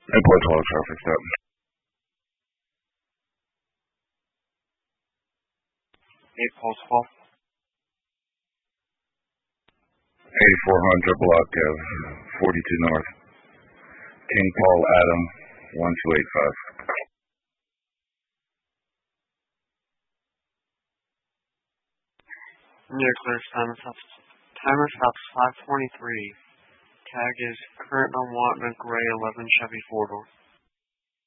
Airport 12 traffic stop. 8400 block of 42 North. King Paul Adam 1285. Near clear. Timer stops 5:23. Tag is current on Watman Gray 11 Chevy 4-door.